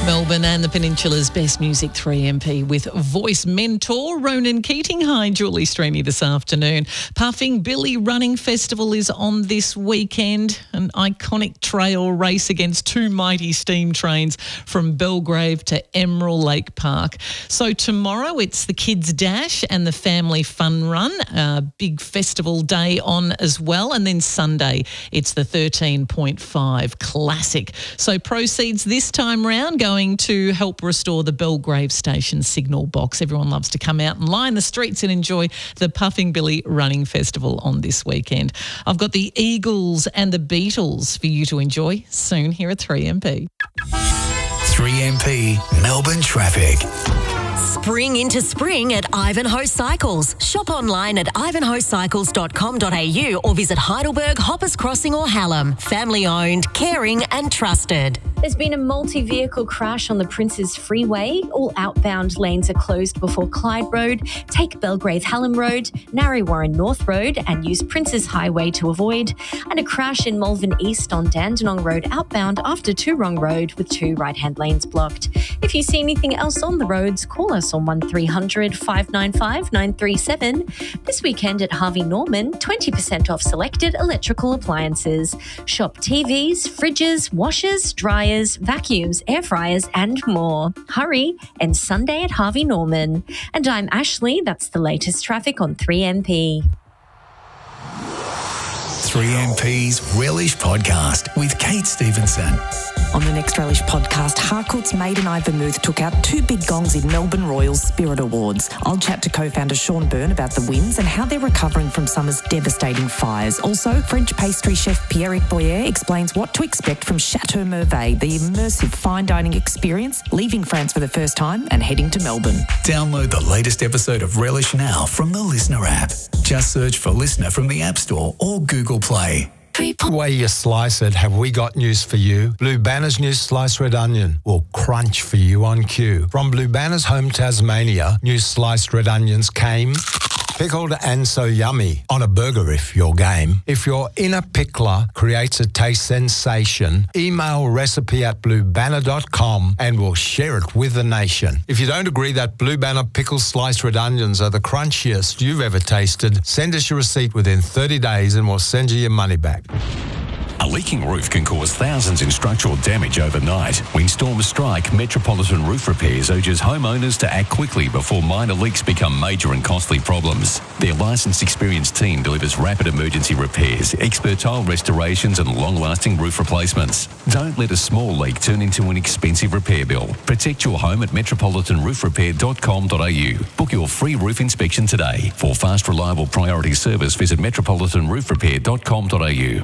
Melbourne and the Peninsula's best music, 3MP, with voice mentor Ronan Keating. Hi, Julie Streamy this afternoon. Puffing Billy Running Festival is on this weekend, an iconic trail race against two mighty steam trains from Belgrave to Emerald Lake Park. So tomorrow it's the Kids Dash and the Family Fun Run, a big festival day on as well. And then Sunday it's the 13.5 Classic. So proceeds this time round going to help restore the Belgrave Station signal box. Everyone loves to come out and line the streets and enjoy the Puffing Billy Running Festival on this weekend. I've got the Eagles and the Beatles for you to enjoy soon here at 3MP. 3MP Melbourne Traffic. Spring into spring at Ivanhoe Cycles. Shop online at ivanhoecycles.com.au or visit Heidelberg, Hoppers Crossing or Hallam. Family owned, caring and trusted. There's been a multi-vehicle crash on the Princes Freeway. All outbound lanes are closed before Clyde Road. Take Belgrave Hallam Road, Narre Warren North Road and use Princes Highway to avoid. And a crash in Malvern East on Dandenong Road outbound after Toorong Road with two right-hand lanes blocked. If you see anything else on the roads, call us on 1300 595 937. This weekend at Harvey Norman, 20% off selected electrical appliances. Shop TVs, fridges, washers, dryers, vacuums, air fryers and more. Hurry, and Sunday at Harvey Norman. And I'm Ashley, that's the latest traffic on 3MP. 3MP's Relish Podcast with Kate Stevenson. On the next Relish podcast, Harcourt's Maiden Eye Vermouth took out two big gongs in Melbourne Royals Spirit Awards. I'll chat to co-founder Sean Byrne about the wins and how they're recovering from summer's devastating fires. Also, French pastry chef Pierrick Boyer explains what to expect from Chateau Merveille, the immersive fine dining experience, leaving France for the first time and heading to Melbourne. Download the latest episode of Relish now from the Listener app. Just search for Listener from the App Store or Google Play. The way you slice it, have we got news for you? Blue Banner's new sliced red onion will crunch for you on cue. From Blue Banner's home Tasmania, new sliced red onions came pickled and so yummy on a burger if you're game. If your inner pickler creates a taste sensation, email recipe@bluebanner.com and we'll share it with the nation. If you don't agree that Blue Banner pickled sliced red onions are the crunchiest you've ever tasted, send us your receipt within 30 days and we'll send you your money back. A leaking roof can cause thousands in structural damage overnight. When storms strike, Metropolitan Roof Repairs urges homeowners to act quickly before minor leaks become major and costly problems. Their licensed, experienced team delivers rapid emergency repairs, expert tile restorations and long-lasting roof replacements. Don't let a small leak turn into an expensive repair bill. Protect your home at metropolitanroofrepair.com.au. Book your free roof inspection today. For fast, reliable priority service, visit metropolitanroofrepair.com.au.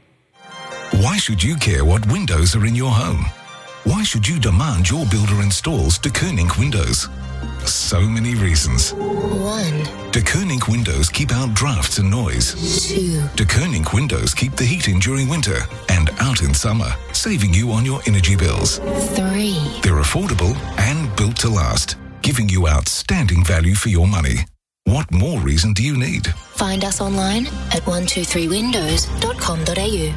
Why should you care what windows are in your home? Why should you demand your builder installs De Koning windows? So many reasons. 1. De Koning windows keep out drafts and noise. 2. De Koning windows keep the heat in during winter and out in summer, saving you on your energy bills. 3. They're affordable and built to last, giving you outstanding value for your money. What more reason do you need? Find us online at 123windows.com.au.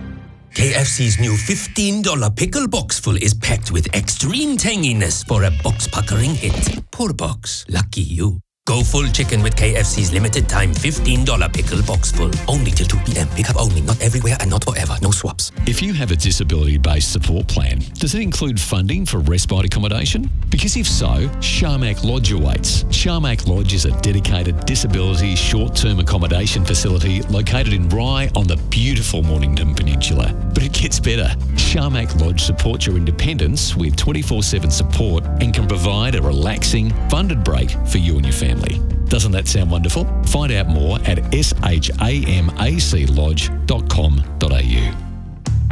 KFC's new $15 pickle box full is packed with extreme tanginess for a box-puckering hit. Poor box. Lucky you. Go full chicken with KFC's limited time $15 pickle box full. Only till 2 p.m. Pick up only. Not everywhere and not forever. No swaps. If you have a disability-based support plan, does it include funding for respite accommodation? Because if so, Sharmak Lodge awaits. Sharmak Lodge is a dedicated disability short-term accommodation facility located in Rye on the beautiful Mornington Peninsula. But it gets better. Sharmak Lodge supports your independence with 24/7 support and can provide a relaxing, funded break for you and your family. Doesn't that sound wonderful? Find out more at shamaclodge.com.au.